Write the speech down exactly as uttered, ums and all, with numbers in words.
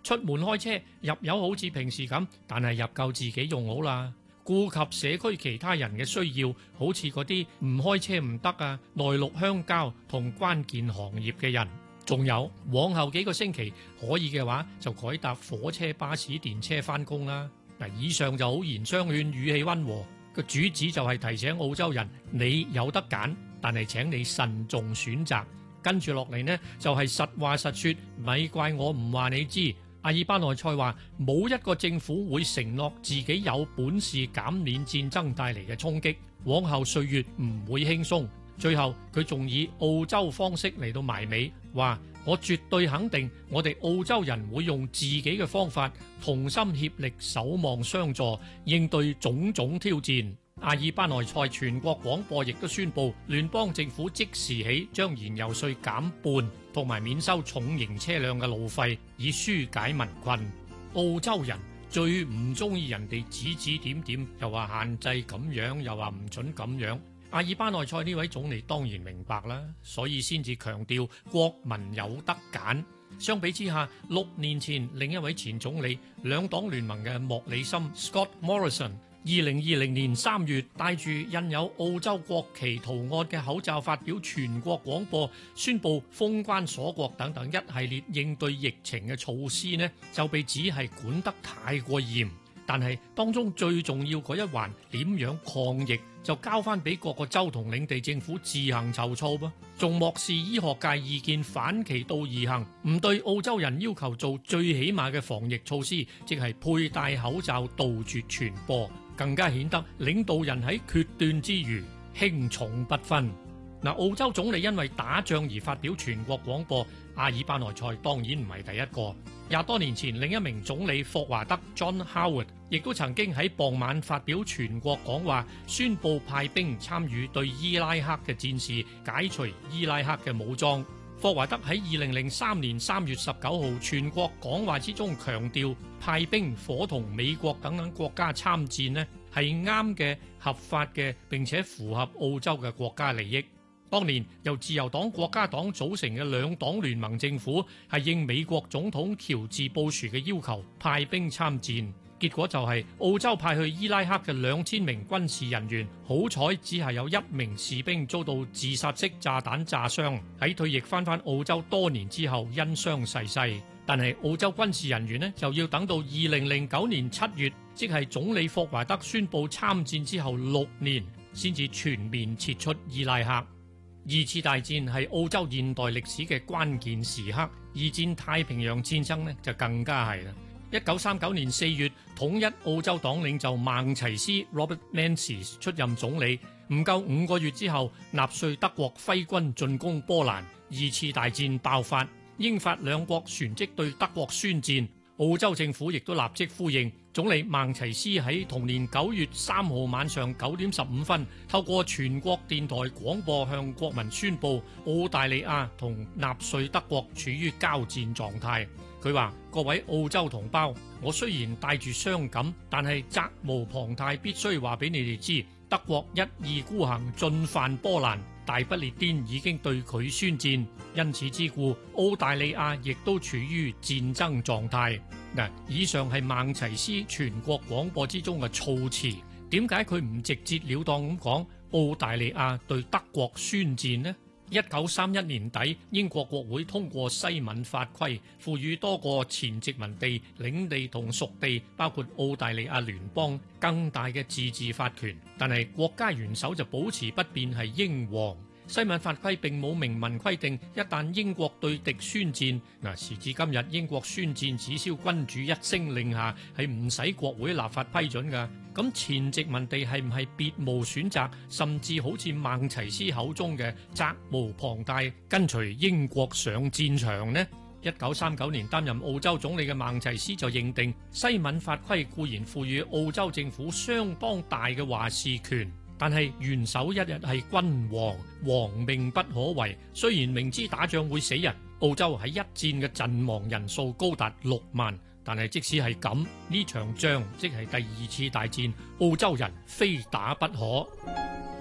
出門開車入油好似平時咁，但係入夠自己用好啦。顧及社區其他人嘅需要，好似嗰啲唔開車唔得啊，內陸鄉郊同關鍵行業嘅人。仲有往後幾個星期可以嘅話，就改搭火車、巴士、電車返工啦。嗱，以上就好言相勸，語氣溫和，個主旨就係提醒澳洲人，你有得揀，但係請你慎重選擇。跟住落嚟呢，就係實話實說，咪怪我唔話你知。阿爾巴內塞話冇一個政府會承諾自己有本事減免戰爭帶嚟嘅衝擊，往後歲月唔會輕鬆。最後佢仲以澳洲方式嚟到埋尾，話我絕對肯定我哋澳洲人會用自己嘅方法同心協力，守望相助，應對種種挑戰。阿爾巴內塞全國廣播亦都宣布，聯邦政府即時起將燃油稅減半，同埋免收重型車輛嘅路費，以紓解民困。澳洲人最唔中意人哋指指點點，又話限制咁樣，又話唔准咁樣。阿爾巴內塞呢位總理當然明白啦，所以先至強調國民有得揀。相比之下，六年前另一位前總理兩黨聯盟嘅莫里森 Scott Morrison，二零二零年三月帶住印有澳洲國旗圖案嘅口罩發表全國廣播，宣布封關鎖國等等一系列應對疫情嘅措施呢，就被指係管得太過嚴。但係當中最重要嗰一環點樣抗疫，就交翻俾各個州同領地政府自行籌措噃，仲漠視醫學界意見，反其道而行，唔對澳洲人要求做最起碼嘅防疫措施，即係佩戴口罩杜絕傳播，更加顯得領導人喺決斷之餘輕重不分。嗱，澳洲總理因為打仗而發表全國廣播，阿爾巴內塞當然唔係第一個。廿多年前，另一名總理霍華德 John Howard 亦都曾經喺傍晚發表全國講話，宣布派兵參與對伊拉克嘅戰事，解除伊拉克嘅武裝。霍華德喺二零零三年三月十九號全國講話之中強調，派兵夥同美國等等國家參戰呢係啱嘅、合法嘅，並且符合澳洲嘅國家利益。當年由自由黨、國家黨組成嘅兩黨聯盟政府係應美國總統喬治布殊嘅要求派兵參戰，結果就係澳洲派去伊拉克嘅兩千名軍事人員，好彩只係有一名士兵遭到自殺式炸彈炸傷，喺退役翻返澳洲多年之後因傷逝世。但係澳洲軍事人員呢，就要等到二零零九年七月，即係總理霍華德宣布參戰之後六年，先至全面撤出伊拉克。二次大戰係澳洲現代歷史嘅關鍵時刻，二戰太平洋戰爭呢就更加係啦。一九三九年四月，統一澳洲黨領袖孟齊斯 Robert Menzies 出任總理，唔夠五個月之後，納粹德國揮軍進攻波蘭，二次大戰爆發，英法兩國旋即對德國宣戰。澳洲政府亦都立即呼應，總理孟齊斯喺同年九月三號晚上九點十五分，透過全國電台廣播向國民宣布，澳大利亞同納粹德國處於交戰狀態。佢話：各位澳洲同胞，我雖然帶住傷感，但係責無旁貸，必須話俾你哋知，德國一意孤行進犯波蘭，大不列顛已經對佢宣戰，因此之故，澳大利亞亦都處於戰爭狀態。嗱，以上係孟齊斯全國廣播之中嘅措辭，點解佢唔直截了當咁講澳大利亞對德國宣戰呢？一九三一年底，英國國會通過西敏法規，賦予多個前殖民地、領地同屬地，包括澳大利亞聯邦，更大嘅自治法權。但係國家元首就保持不變，係英皇。西敏法規並冇明文規定，一旦英國對敵宣戰，嗱，時至今日英國宣戰只需君主一聲令下，係唔使國會立法批准㗎。咁前殖民地係唔係別無選擇，甚至好似孟齊斯口中嘅責無旁貸，跟隨英國上戰場呢？一九三九年擔任澳洲總理嘅孟齊斯就認定，西敏法規固然賦予澳洲政府相當大嘅話事權，但係元首一日係君王，皇命不可違。雖然明知打仗會死人，澳洲喺一戰嘅陣亡人數高達六萬，但係即使係咁，呢場仗即係第二次大戰，澳洲人非打不可。